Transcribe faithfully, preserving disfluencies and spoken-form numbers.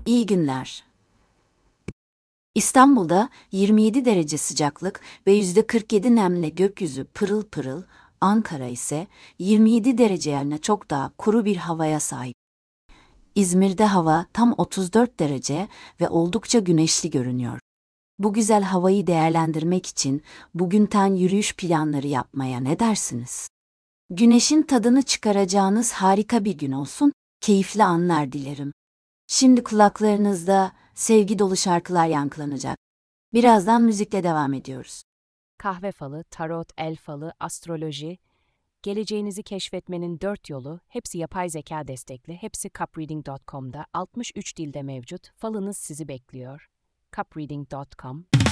İyi günler. İstanbul'da yirmi yedi derece sıcaklık ve yüzde kırk yedi nemle gökyüzü pırıl pırıl, Ankara ise yirmi yedi derece yerine çok daha kuru bir havaya sahip. İzmir'de hava tam otuz dört derece ve oldukça güneşli görünüyor. Bu güzel havayı değerlendirmek için bugünden yürüyüş planları yapmaya ne dersiniz? Güneşin tadını çıkaracağınız harika bir gün olsun, keyifli anlar dilerim. Şimdi kulaklarınızda sevgi dolu şarkılar yankılanacak. Birazdan müzikle devam ediyoruz. Kahve falı, tarot, el falı, astroloji, geleceğinizi keşfetmenin dört yolu, hepsi yapay zeka destekli, hepsi cupreading nokta com'da altmış üç dilde mevcut, falınız sizi bekliyor. cupreading nokta com